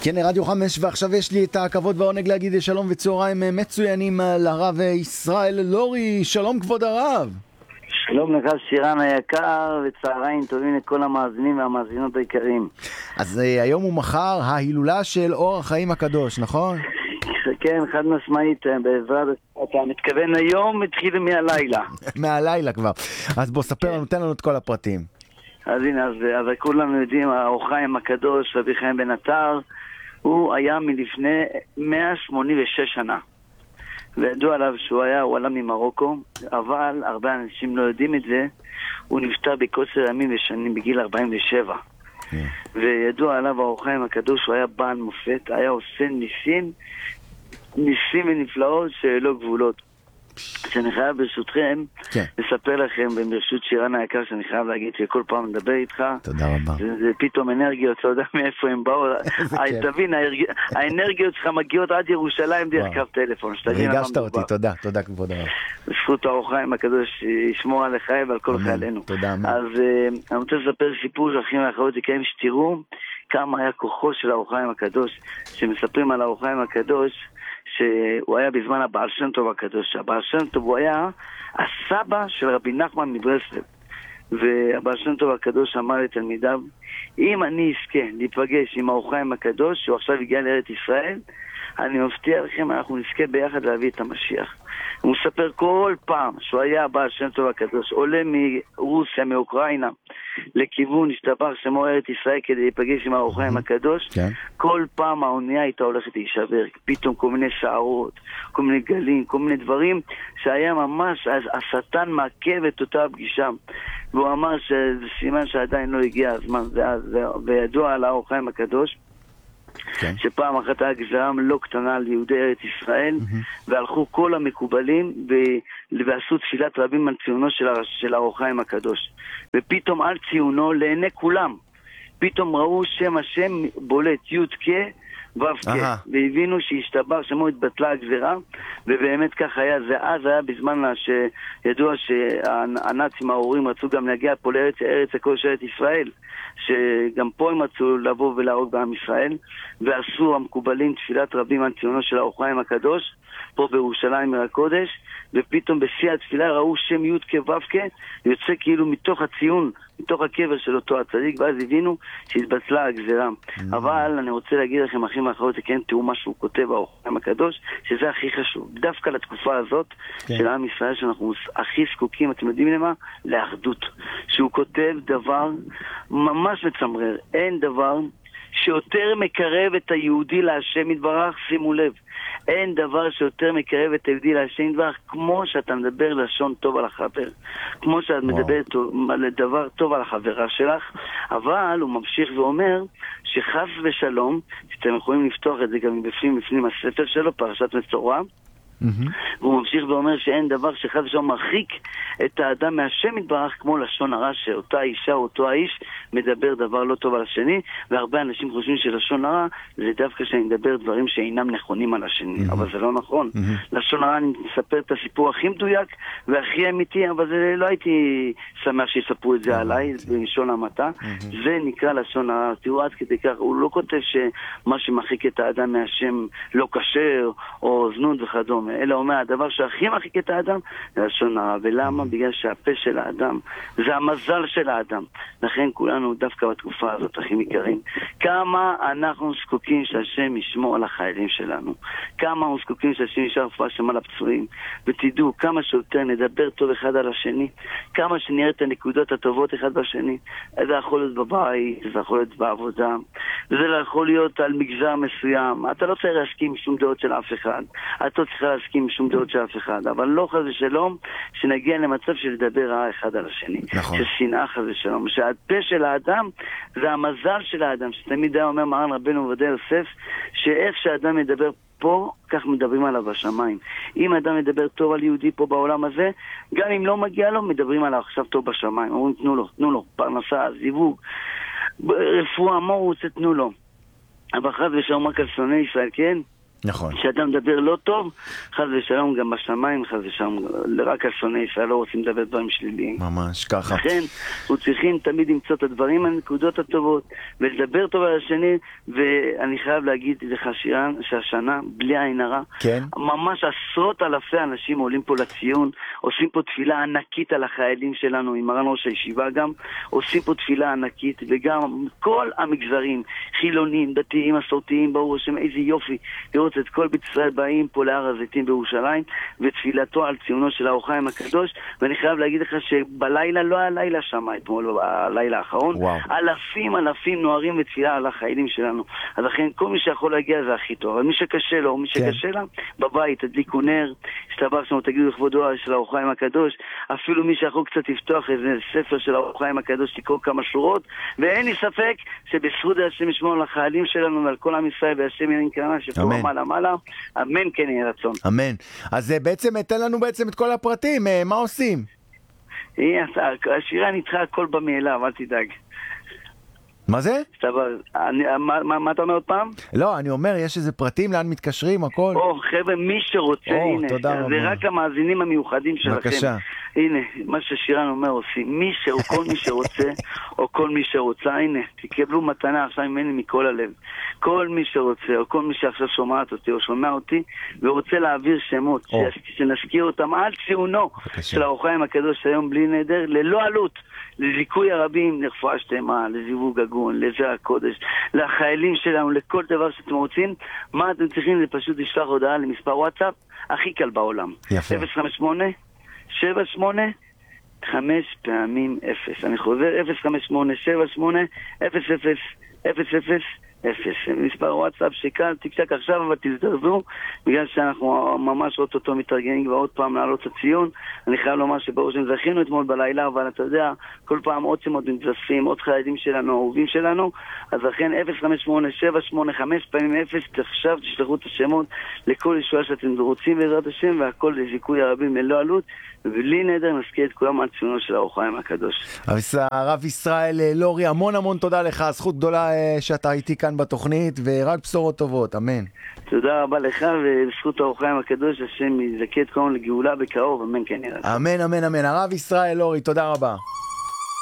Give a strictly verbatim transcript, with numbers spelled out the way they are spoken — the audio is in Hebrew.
כן, רדיו חמש, ועכשיו יש לי את הכבוד והעונג להגיד שלום וצהריים מצוינים לרב ישראל לורי. שלום כבוד הרב. שלום לך שירן היקר, וצהריים טובים לכל המאזינים והמאזינות היקרים. אז היום ומחר ההילולה של אור החיים הקדוש, נכון? כן, חד משמעית, בעזרת, אתה מתכוון היום, התחיל מהלילה. מהלילה כבר. אז בוא ספר לנו, תן לנו את כל הפרטים. אז הנה, אז, אז כולנו יודעים, האור החיים הקדוש, רבי חיים בן עטר, הוא היה מלפני מאה שמונים ושש שנה. וידוע עליו שהוא היה, הוא עלה ממרוקו, אבל הרבה אנשים לא יודעים את זה, הוא נפטר בקוצר ימים ושנים בגיל ארבעים ושבע. Yeah. וידוע עליו האור החיים הקדוש, הוא היה בעל מופת, היה עושה ניסים, ניסים ונפלאות שלא גבולות. שאני חייב ברשותכם כן. לספר לכם, וברשות שירן היקר שאני חייב להגיד שכל פעם מדבר איתך, תודה רבה. זה, זה פתאום אנרגיות, אתה יודע מאיפה הם באו. תבין, האנרגיות שלך מגיעות עד ירושלים דרך קו טלפון. ריגשת אותי, תודה, תודה כבוד הרב. בזכות האור החיים הקדוש ישמור על החיים ועל כל חיילינו. תודה. אז אני רוצה לספר סיפור של אחים ואחיות יקרים, שתראו כמה היה כוחו של האור החיים הקדוש. שמספרים על האור החיים הקדוש, שהוא היה בזמן הבעל שם טוב הקדוש. הבעל שם טוב הוא היה הסבא של רבי נחמן מברסלב. והבעל שם טוב הקדוש אמר לתלמידיו, אם אני אזכה להיפגש עם האור החיים הקדוש, שהוא עכשיו הגיע לארץ ישראל, אני מבטיח לכם, אנחנו נזכה ביחד להביא את המשיח. הוא מספר כל פעם שהוא היה הבעל שם טוב הקדוש, עולה מרוסיה, מאוקראינה, לכיוון השתבח שמו ארץ ישראל כדי להיפגש עם האור החיים הקדוש. כן. כל פעם האונייה הייתה הולכת להישבר, פתאום כל מיני שערות, כל מיני גלים, כל מיני דברים שהיה ממש, השטן מעכב את אותה הפגישה. והוא אמר שזה סימן שעדיין לא הגיע הזמן, וידוע על האור החיים הקדוש, כן. שפעם אחת היה גזרה לא קטנה על יהודי ארץ ישראל, mm-hmm. והלכו כל המקובלים ו- ועשו תפילת רבים על ציונו של, הר- של האור החיים הקדוש. ופתאום על ציונו לעיני כולם, פתאום ראו שם השם בולט י' כ' ו' כ', והבינו שהשתבר שמו התבטלה הגזרה, ובאמת כך היה. זה אז היה בזמן שידוע שהנאצים ההורים רצו גם להגיע פה לארץ ארץ הקודש ארץ ישראל, שגם פה הם רצו לבוא ולהרוג בעם ישראל, ועשו המקובלים תפילת רבים על ציונו של האור החיים הקדוש פה בירושלים הקודש, ופתאום בשיא התפילה ראו שם י' כ' ו' כ' יוצא כאילו מתוך הציון, מתוך הקבר של אותו הצדיק, ואז הבינו שהתבטלה הגזרה. Mm-hmm. אבל אני רוצה להגיד לכם, אחים ואחיות, כן, תראו מה שהוא כותב באור החיים הקדוש, שזה הכי חשוב. דווקא לתקופה הזאת כן. של עם ישראל, שאנחנו הכי זקוקים, אתם יודעים למה? לאחדות. שהוא כותב דבר ממש מצמרר. אין דבר שיותר מקרב את היהודי להשם יתברך, שימו לב. אין דבר שיותר מקרב את היהודי להשם יתברך כמו שאתה מדבר לשון טוב על החבר, כמו שאת מדברת לדבר טוב על החברה שלך. אבל הוא ממשיך ואומר שחס ושלום, שאתם יכולים לפתוח את זה גם בפנים, בפנים הספר שלו, פרשת מצורע, Mm-hmm. והוא ממשיך ואומר שאין דבר שחד ושם מרחיק את האדם מהשם יתברך כמו לשון הרע, שאותה אישה או אותו האיש מדבר דבר לא טוב על השני, והרבה אנשים חושבים שלשון הרע זה דווקא שאני מדבר דברים שאינם נכונים על השני, mm-hmm. אבל זה לא נכון. Mm-hmm. לשון הרע, אני מספר את הסיפור הכי מדויק והכי אמיתי, אבל זה לא הייתי שמח שיספרו את זה mm-hmm. עליי בלשון המעטה. mm-hmm. זה נקרא לשון הרע. תראו עד כדי כך, הוא לא כותב שמה שמרחיק את האדם מהשם לא כשר או זנות וכדומה, אלא אומר, הדבר שהכי מרחיק את האדם זה לשון הרע. ולמה? בגלל שהפה של האדם זה המזל של האדם. לכן כולנו דווקא בתקופה הזאת, אחים יקרים, כמה אנחנו זקוקים שהשם ישמור על החיילים שלנו, כמה אנחנו זקוקים שהשם ישמור רפואה שלמה לפצועים. ותדעו, כמה שיותר נדבר טוב אחד על השני, כמה שנראה את הנקודות הטובות אחד בשני. זה יכול להיות בבית, זה יכול להיות בעבודה, וזה לא יכול להיות על מגזר מסוים. אתה לא צריך להסכים עם שום דעות של אף אחד, אתה לא צריך להסכים עם שום דעות של אף אחד, אבל לא חס ושלום שנגיע למצב של לדבר רע אחד על השני, נכון. ששנאה חס ושלום, שהפה של האדם זה המזל של האדם, שתמיד היה אומר מרן רבנו עובדיה יוסף, שאיך שהאדם מדבר פה, כך מדברים עליו בשמיים. אם האדם מדבר טוב על יהודי פה בעולם הזה, גם אם לא מגיע לו, מדברים עליו עכשיו טוב בשמיים. אומרים, תנו לו, תנו לו, פרנסה, זיווג, רפואה, מה הוא רוצה, תנו לו. אבל חס ושלום רק על שונאי ישראל, כן? נכון. כשאדם מדבר לא טוב, חס ושלום גם בשמיים, חס ושלום, רק על שונאי ישראל לא רוצים לדבר דברים שליליים. ממש, ככה. לכן, הוא צריכים תמיד למצוא את הדברים, הנקודות הטובות, ולדבר טוב על השני, ואני חייב להגיד לך שירן, שהשנה, בלי עין הרע, כן. ממש עשרות אלפי אנשים עולים פה לציון, עושים פה תפילה ענקית על החיילים שלנו, עם מרן ראש הישיבה גם, עושים פה תפילה ענקית, וגם כל המגזרים, חילונים, דתיים, מסורתיים, ברור השם, איזה יופי, לראות את כל בית ישראל באים פה להר הזיתים בירושלים, ותפילתו על ציונו של האור החיים הקדוש, ואני חייב להגיד לך שבלילה, לא היה לילה שם, אתמול, הלילה האחרון, וואו. אלפים אלפים נוערים ותפילה על החיילים שלנו. אז לכן כל מי שיכול להגיע זה הכי טוב, אבל מי שקשה לו, מי שקשה לה, בבית, תדליקו נר, השתבח שלנו, תגידו לכבודו של האור החיים הקדוש, אפילו מי שיכול קצת לפתוח איזה ספר של האור החיים הקדוש, תקרוא כמה שורות, ואין לי ספק שבזכות השם ישמור על החיילים שלנו ועל כל עם ישראל, והשם ינין קרנה שפה מעלה מעלה, אמן כן יהיה רצון. אמן. אז בעצם תן לנו בעצם את כל הפרטים, מה עושים? השירה נדחה הכל במאליו, אל תדאג. מה זה? מה אתה אומר עוד פעם? לא, אני אומר, יש איזה פרטים, לאן מתקשרים, הכל. או, חבר'ה, מי שרוצה, הנה, זה רק המאזינים המיוחדים שלכם. בבקשה. הנה, מה ששירן אומר עושים, מי ש... או כל מי שרוצה, או כל מי שרוצה, הנה, תקבלו מתנה עכשיו ממני מכל הלב. כל מי שרוצה, או כל מי שעכשיו שומעת אותי, או שומע אותי, ורוצה להעביר שמות, שנזכיר אותם על ציונו של האור החיים הקדוש היום בלי נדר, ללא עלות. לזיכוי הרבים, לרפואה שלמה, לזיווג הגון, לזרע הקודש, לחיילים שלנו, לכל דבר שאתם רוצים, מה אתם צריכים? זה פשוט לשלוח הודעה למספר וואטסאפ הכי קל בעולם. יפה. אפס חמש שמונה שבע שמונה חמש פעמים אפס. אני חוזר, אפס חמש שמונה שבע שמונה אפס אפס אפס אפס אפס. מספר וואטסאפ שקל, תקשק עכשיו, אבל תזדרזו, בגלל שאנחנו ממש עוד אותו מתארגנים ועוד פעם לעלות לציון. אני חייב לומר שברור שזכינו אתמול בלילה, אבל אתה יודע, כל פעם עוד שמות מתווספים, עוד חיילים שלנו, אהובים שלנו, אז לכן אפס חמש שמונה שבע שמונה חמש פעמים אפס, עכשיו תשלחו את השמות לכל ישועה שאתם רוצים בעזרת השם, והכל לזיכוי הרבים ללא עלות, ובלי נדר נזכיר את כולם על ציונו של האור החיים הקדוש. הרב ישראל לורי, המון המון תודה לך, זכות גדולה שאתה איתי כאן בתוכנית, ורק בשורות טובות, אמן. תודה רבה לך, ובזכות האור החיים הקדוש, השם יזכה את כולם לגאולה בקרוב, אמן כן יראה. אמן, אמן, אמן. הרב ישראל לורי, תודה רבה.